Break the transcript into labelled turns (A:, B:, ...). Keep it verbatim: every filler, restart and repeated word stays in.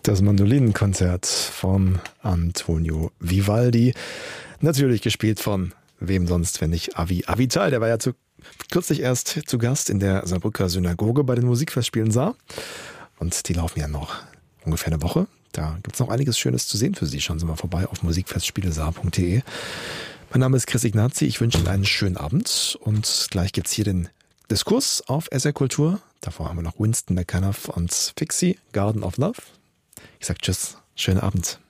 A: Das Mandolinenkonzert von Antonio Vivaldi. Natürlich gespielt von wem sonst, wenn nicht Avi Avital. Der war ja zu, kürzlich erst zu Gast in der Saarbrücker Synagoge bei den Musikfestspielen Saar. Und die laufen ja noch ungefähr eine Woche. Da gibt es noch einiges Schönes zu sehen für Sie. Schauen Sie mal vorbei auf musikfestspiele-saar punkt de. Mein Name ist Chris Ignazi. Ich wünsche Ihnen einen schönen Abend. Und gleich gibt es hier den Diskurs auf S R Kultur. Davor haben wir noch Winston McAnuff und Fixie, Garden of Love. Ich sag Tschüss, schönen Abend.